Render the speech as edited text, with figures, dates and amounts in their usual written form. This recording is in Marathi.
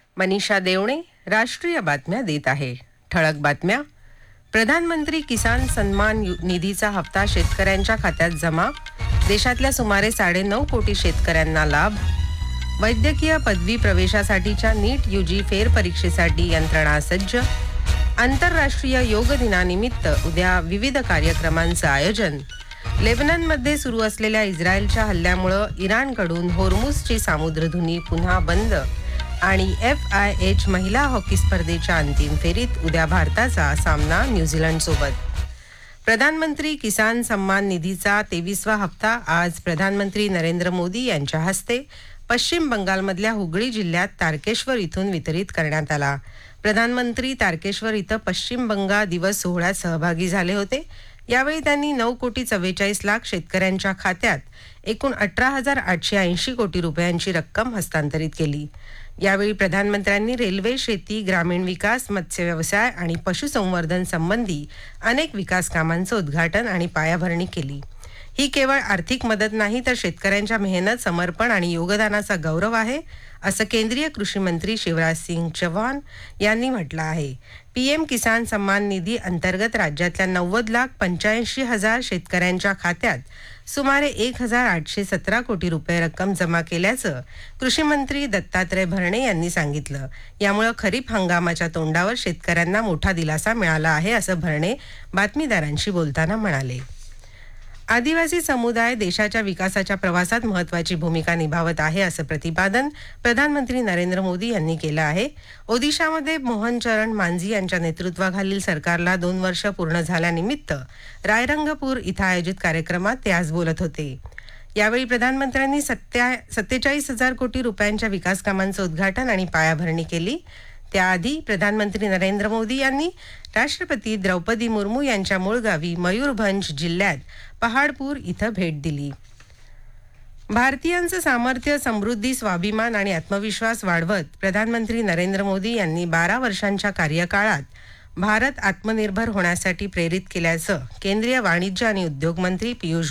मनीषा देवणे राष्ट्रीय बातम्या देत आहे. ठळक बातम्या. प्रधानमंत्री किसान सन्मान निधीचा हप्ता शेतकऱ्यांच्या खात्यात जमा. देशातल्या सुमारे 9.5 कोटी शेतकऱ्यांना लाभ. वैद्यकीय पदवी प्रवेशासाठीच्या नीट यूजी फेरपरीक्षेसाठी यंत्रणा सज्ज. आंतरराष्ट्रीय योग दिनानिमित्त उद्या विविध कार्यक्रमांचं आयोजन. लेबननमध्ये सुरू असलेल्या इस्रायलच्या हल्ल्यामुळे इराणकडून होर्मुझची सामुद्रधुनी पुन्हा बंद. आणि FIH महिला हॉकी स्पर्धेच्या अंतिम फेरीत उद्या भारताचा सामना न्यूझीलंडसोबत. प्रधानमंत्री किसान सन्मान निधीचा 23वा हप्ता आज प्रधानमंत्री नरेंद्र मोदी यांच्या हस्ते पश्चिम बंगालमधल्या हुगळी जिल्ह्यात तारकेश्वर इथून वितरित करण्यात आला. प्रधानमंत्री तारकेश्वर इथं पश्चिम बंगाल दिवस सोहळ्यात सहभागी झाले होते. यावेळी त्यांनी 9,44,00,000 शेतकऱ्यांच्या खात्यात एकूण 18,880 कोटी रुपयांची रक्कम हस्तांतरित केली. यावेळी प्रधानमंत्र्यांनी रेल्वे, शेती, ग्रामीण विकास, मत्स्य व्यवसाय आणि पशुसंवर्धन संबंधी अनेक विकास कामांचं उद्घाटन आणि पायाभरणी केली. ही केवळ आर्थिक मदत नाही तर शेतकऱ्यांच्या मेहनत, समर्पण आणि योगदानाचा गौरव आहे, असं केंद्रीय कृषी मंत्री शिवराज सिंग चौहान यांनी म्हटलं आहे. PM किसान सन्मान निधी अंतर्गत राज्यातल्या 90,85,000 शेतकऱ्यांच्या खात्यात सुमारे 1,817 कोटी रुपये रक्कम जमा केल्याचं कृषी मंत्री दत्तात्रय भरणे यांनी सांगितलं. यामुळे खरीप हंगामाच्या तोंडावर शेतकऱ्यांना मोठा दिलासा मिळाला आहे, असं भरणे बातमीदारांशी बोलताना म्हणाले. आदिवासी समुदाय देशाच्या विकासाच्या प्रवासात महत्त्वाची भूमिका निभावत आहे, असं प्रतिपादन प्रधानमंत्री नरेंद्र मोदी यांनी केलं आहे. ओदिशामध्ये मोहन चरण मांझी यांच्या नेतृत्वाखालील सरकारला 2 वर्ष पूर्ण झाल्यानिमित्त रायरंगपूर इथं आयोजित कार्यक्रमात ते आज बोलत होते. यावेळी प्रधानमंत्र्यांनी 47,000 कोटी रुपयांच्या विकास कामांचं उद्घाटन आणि पायाभरणी केली. त्याआधी प्रधानमंत्री नरेंद्र मोदी यांनी राष्ट्रपती द्रौपदी मुर्मू यांच्या मूळ गावी मयूरभंज जिल्ह्यात पहाडपूर इथं भेट दिली. भारतीयांचं सामर्थ्य, समृद्धी, स्वाभिमान आणि आत्मविश्वास वाढवत प्रधानमंत्री नरेंद्र मोदी यांनी 12 वर्षांच्या कार्यकाळात भारत आत्मनिर्भर होण्यासाठी प्रेरित केल्याचं केंद्रीय वाणिज्य आणि उद्योग मंत्री पियुष